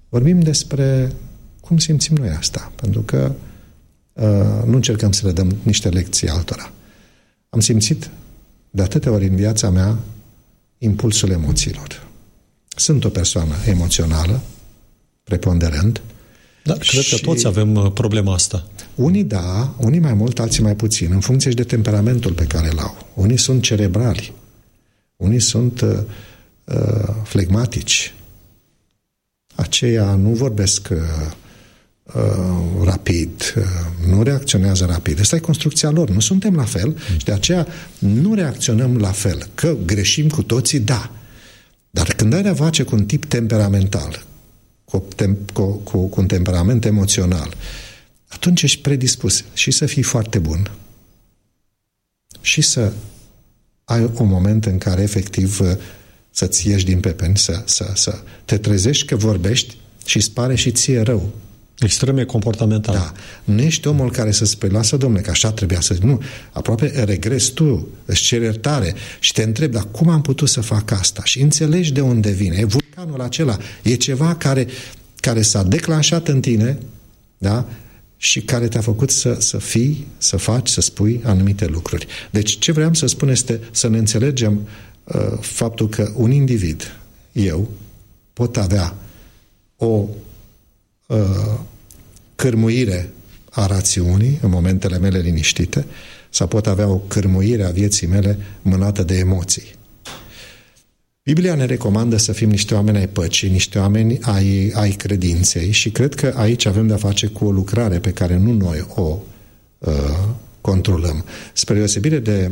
Vorbim despre cum simțim noi asta, pentru că nu încercăm să le dăm niște lecții altora. Am simțit de atâtea ori în viața mea impulsul emoțiilor. Sunt o persoană emoțională, preponderent. Da, cred că toți avem problema asta. Unii da, unii mai mult, alții mai puțin, în funcție și de temperamentul pe care îl au. Unii sunt cerebrali, unii sunt flegmatici. Aceia nu vorbesc rapid, nu reacționează rapid. Asta e construcția lor. Nu suntem la fel și de aceea nu reacționăm la fel. Că greșim cu toții, da. Dar când ai de-a face cu un tip temperamental, cu un temperament emoțional, atunci ești predispus și să fii foarte bun și să ai un moment în care efectiv să-ți ieși din pepeni, să te trezești că vorbești și îți pare și ție rău. Extreme comportamental. Da. Nu ești omul care să spui, lasă, domnule, că așa trebuia să... Nu. Aproape regresi tu, îți ceri iertare și te întrebi, dar cum am putut să fac asta? Și înțelegi de unde vine. E vulcanul acela. E ceva care s-a declanșat în tine, da? Și care te-a făcut să fii, să faci, să spui anumite lucruri. Deci ce vreau să spun este să ne înțelegem faptul că un individ, eu, pot avea o cârmuire a rațiunii în momentele mele liniștite sau pot avea o cârmuire a vieții mele mânată de emoții. Biblia ne recomandă să fim niște oameni ai păcii, niște oameni ai credinței și cred că aici avem de-a face cu o lucrare pe care nu noi o controlăm. Spre deosebire de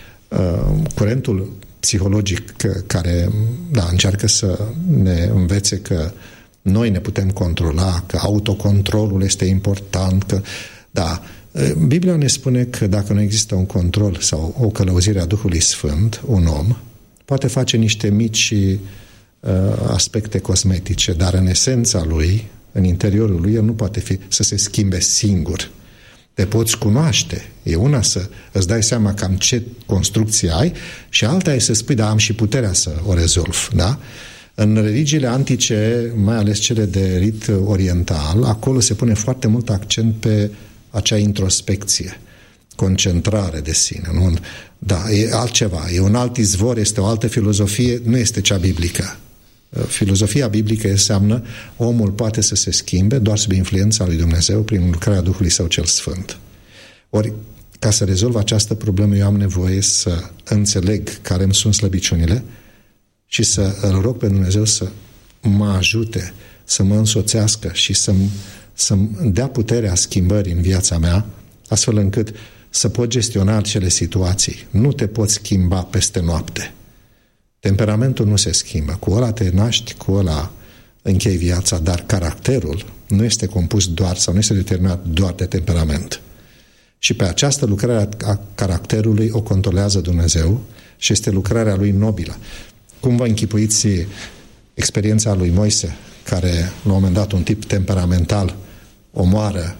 curentul psihologic care încearcă să ne învețe că noi ne putem controla, că autocontrolul este important, că Biblia ne spune că dacă nu există un control sau o călăuzire a Duhului Sfânt, un om poate face niște mici aspecte cosmetice, dar în esența lui, în interiorul lui, el nu poate fi să se schimbe singur. Te poți cunoaște. E una să îți dai seama cam ce construcție ai și alta e să spui, da, am și puterea să o rezolv, da? În religiile antice, mai ales cele de rit oriental, acolo se pune foarte mult accent pe acea introspecție, concentrare de sine. Nu? Da, e altceva, e un alt izvor, este o altă filozofie, nu este cea biblică. Filozofia biblică înseamnă omul poate să se schimbe doar sub influența lui Dumnezeu prin lucrarea Duhului Său cel Sfânt. Ori, ca să rezolv această problemă, eu am nevoie să înțeleg care îmi sunt slăbiciunile și să îl rog pe Dumnezeu să mă ajute, să mă însoțească și să-mi dea puterea schimbării în viața mea, astfel încât să pot gestiona acele situații. Nu te poți schimba peste noapte. Temperamentul nu se schimbă. Cu ăla te naști, cu ăla închei viața, dar caracterul nu este compus doar sau nu este determinat doar de temperament. Și pe această lucrare a caracterului o controlează Dumnezeu și este lucrarea lui nobilă. Cum vă închipuiți experiența lui Moise, care la un moment dat un tip temperamental omoară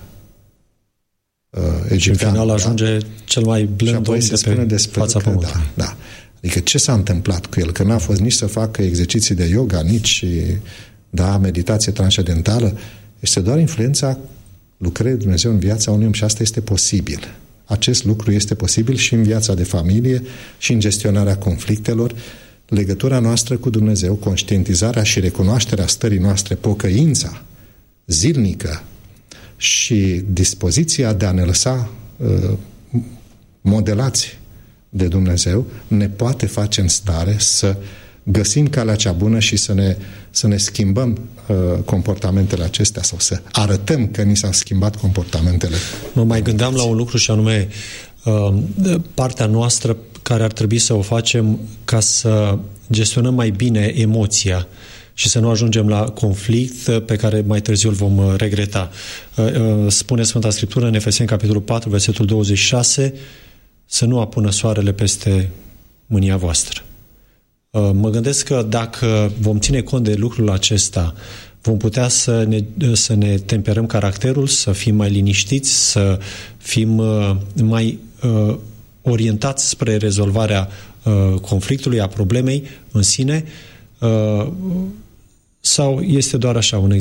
egiptean. În final ajunge cel mai blând om de pe fața pământului. Da. Adică ce s-a întâmplat cu el? Că n-a fost nici să facă exerciții de yoga, nici meditație transcendentală. Este doar influența lucrării Dumnezeu în viața unui om și asta este posibil. Acest lucru este posibil și în viața de familie și în gestionarea conflictelor. Legătura noastră cu Dumnezeu, conștientizarea și recunoașterea stării noastre, pocăința zilnică și dispoziția de a ne lăsa modelați de Dumnezeu ne poate face în stare să găsim calea cea bună și să ne schimbăm comportamentele acestea sau să arătăm că ni s-au schimbat comportamentele. Mă mai gândeam la un lucru și anume partea noastră care ar trebui să o facem ca să gestionăm mai bine emoția și să nu ajungem la conflict pe care mai târziu îl vom regreta. Spune Sfânta Scriptură în Efeseni, capitolul 4, versetul 26, să nu apună soarele peste mânia voastră. Mă gândesc că dacă vom ține cont de lucrul acesta, vom putea să ne temperăm caracterul, să fim mai liniștiți, să fim mai orientați spre rezolvarea conflictului, a problemei în sine, sau este doar așa un